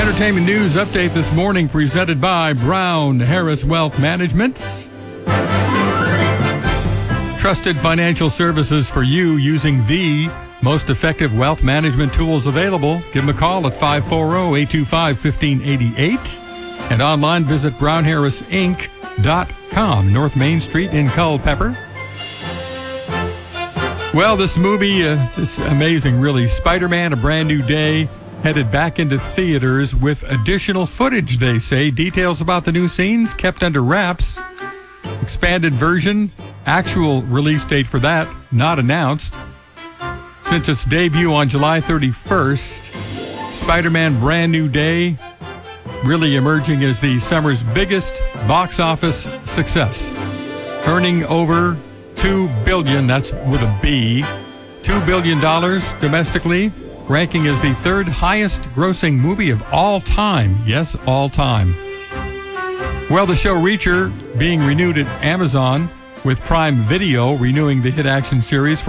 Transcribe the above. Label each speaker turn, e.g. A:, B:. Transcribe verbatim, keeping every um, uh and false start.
A: Entertainment news update this morning presented by Brown Harris Wealth Management. Trusted financial services for you using the most effective wealth management tools available. Give them a call at five four zero, eight two five, one five eight eight. And online, visit brown harris inc dot com, North Main Street in Culpeper. Well, this movie, uh, it's amazing, really. Spider-Man, A Brand New Day, headed back into theaters with additional footage, they say. Details about the new scenes kept under wraps. Expanded version, actual release date for that, not announced. Since its debut on July thirty-first, Spider-Man Brand New Day really emerging as the summer's biggest box office success, earning over two billion dollars, that's with a B, two billion dollars domestically, ranking as the third highest grossing movie of all time. Yes, all time. Well, the show Reacher being renewed at Amazon, with Prime Video renewing the hit action series for